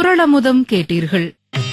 குறளமுதம் கேட்டீர்கள்.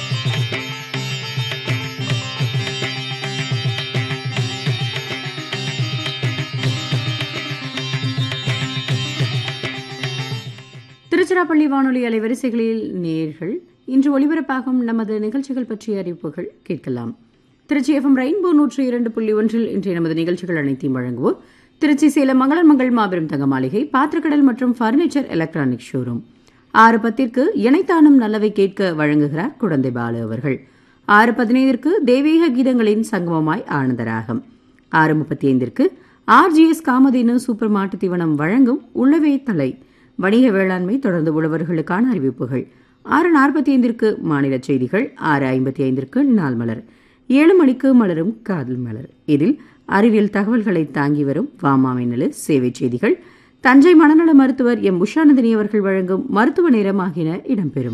திருச்சிராப்பள்ளி வானொலி அலைவரிசைகளில் நேயர்கள் இன்று ஒலிபரப்பாகும் நமது நிகழ்ச்சிகள் பற்றிய அறிவிப்புகள் கேட்கலாம். திருச்சி FM ரெயின்போ 102.1 இன்றைய நமது நிகழ்ச்சிகள் அனைத்தையும் வழங்குவோர் திருச்சி சேலம் மங்களன் மங்கள் மாபெரும் தங்க மாளிகை, பாத்திரக்கடல் மற்றும் பர்னிச்சர் எலக்ட்ரானிக் ஷோரூம். 6:10 இணைத்தானும் நல்லவை கேட்க வழங்குகிறார் குழந்தை பாலு அவர்கள். 6:15 தெய்வீக கீதங்களின் சங்கமமாய் ஆனந்தராகம். 6:35 RGS காமதேனு சூப்பர் மாட்டு தீவனம் வழங்கும் உழவே தலை வணிக வேளாண்மை, தொடர்ந்து உழவர்களுக்கான அறிவிப்புகள். 6:45 மாநில செய்திகள். 6:55 நாள் மலர். 7 மணிக்கு மலரும் காதல் மலர். இதில் அறிவியல் தகவல்களை தாங்கி வரும் வாமாமின்னலு சேவை செய்திகள், தஞ்சை மனநல மருத்துவர் எம் உஷாநந்தினி அவர்கள் வழங்கும் மருத்துவ நேரம் ஆகியன இடம்பெறும்.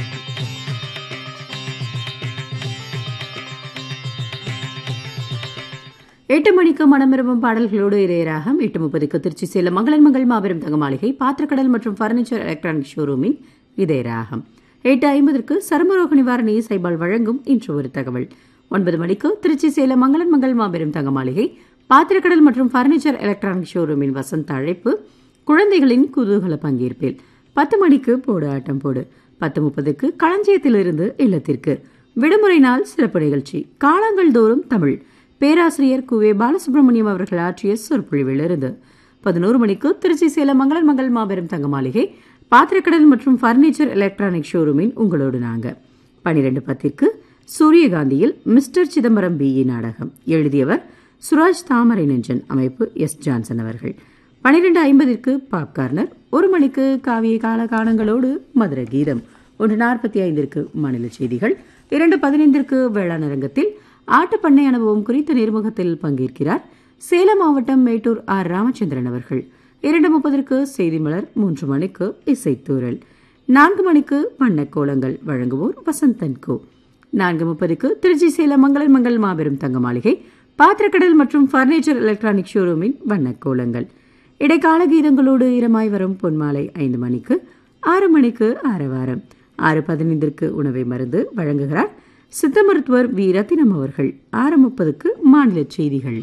எட்டு மணிக்கு மனம் விரும்பும் பாடல்களோடு இளையராகம். 8:30 திருச்சி சேலம் மங்களன் மங்கள் மாபெரும் தங்க மாளிகை, பாத்திரக்கடல் மற்றும் பர்னிச்சர் எலக்ட்ரானிக் ஷோரூமின் இதயராகம். 8:50 சருமரோக நிவாரணி சைபால் வழங்கும் இன்று ஒரு தகவல். 9 மணிக்கு திருச்சி சேலம் மங்களன் மங்கள் மாபெரும் தங்க மாளிகை, பாத்திரக்கடல் மற்றும் பர்னிச்சர் எலக்ட்ரானிக் ஷோரூமின் வசந்த அழைப்பு, குழந்தைகளின் குதூகல பங்கேற்பில். 10 மணிக்கு போடு ஆட்டம் போடு. 10:30 களஞ்சியத்திலிருந்து இல்லத்திற்கு விடுமுறை நாள் சிறப்பு நிகழ்ச்சி காலங்கள் தோறும் தமிழ், பேராசிரியர் குவே பாலசுப்ரமணியம் அவர்கள் ஆற்றிய சொற்பொழிவிலிருந்து. 11 மணிக்கு திருச்சி சேலம் மங்களன் மங்கள் மாபெரும் தங்க மாளிகை, பாத்திரக்கடல் மற்றும் பர்னிச்சர் எலக்ட்ரானிக் ஷோரூமின் உங்களோடு நாங்க. 12:10 சூரியகாந்தியில் மிஸ்டர் சிதம்பரம் BE நாடகம். எழுதியவர் சுராஜ் தாமரை நெஞ்சன், அமைப்பு S ஜான்சன் அவர்கள். 12:50 பாப்கார்னர். 1 மணிக்கு காவிய கால கானங்களோடு மதுர கீதம். 1:45 மாநில செய்திகள். 2:15 வேளாண் அரங்கத்தில் ஆட்டுப்பண்ணை அனுபவம் குறித்த நேர்முகத்தில் பங்கேற்கிறார் சேலம் மாவட்டம் மேட்டூர் R ராமச்சந்திரன் அவர்கள். 2:30 செய்தி மலர். 3 மணிக்கு இசைத்தூரல். 4 மணிக்கு வண்ணக்கோலங்கள் வழங்குவோர் வசந்தன் கோ. 4:30 திருச்சி சேலம் மங்களன் மங்கள் மாபெரும் தங்க மாளிகை, பாத்திரக்கடல் மற்றும் பர்னிச்சர் எலக்ட்ரானிக் ஷோரூமின் வண்ணக்கோலங்கள். இடைக்கால கீதங்களோடு இரமாய் வரும் பொன்மாலை. 5 மணிக்கு 6 மணிக்கு ஆரவாரம். 6:15 உணவை மருந்து வழங்குகிறார் சித்த மருத்துவர் வி ரத்தினம் அவர்கள். 6:30 மாநில செய்திகள்.